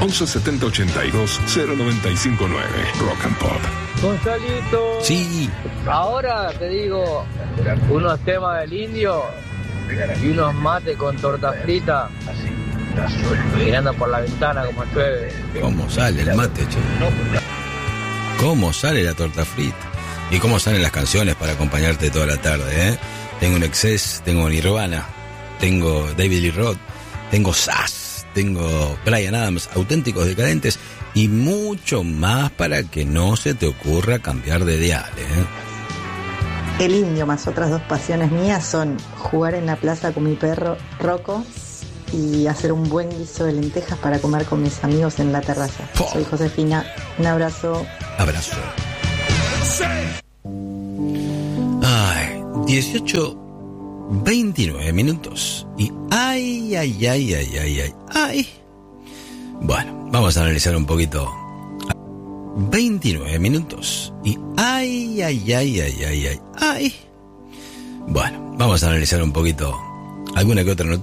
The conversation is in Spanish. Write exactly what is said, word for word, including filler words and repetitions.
once setenta ochenta y dos cero noventa y cinco nueve. Rock and Pop. Gonzalito. Sí. Ahora te digo, unos temas del Indio y unos mates con torta frita, mirando por la ventana como llueve. ¿Cómo sale el mate, che? ¿Cómo sale la torta frita? ¿Y cómo salen las canciones para acompañarte toda la tarde, eh? Tengo un Excess, tengo Nirvana, tengo David Lee Roth, tengo Sass, tengo Bryan Adams, Auténticos Decadentes y mucho más para que no se te ocurra cambiar de dial, ¿eh? El Indio más otras dos pasiones mías son jugar en la plaza con mi perro Rocco y hacer un buen guiso de lentejas para comer con mis amigos en la terraza. Oh. Soy Josefina, un abrazo. Abrazo. Ay, dieciocho veintinueve minutos y ay, ay, ay, ay, ay, ay, ay. Bueno, vamos a analizar un poquito. veintinueve minutos y ay, ay, ay, ay, ay, ay, ay. Bueno, vamos a analizar un poquito alguna que otra noticia.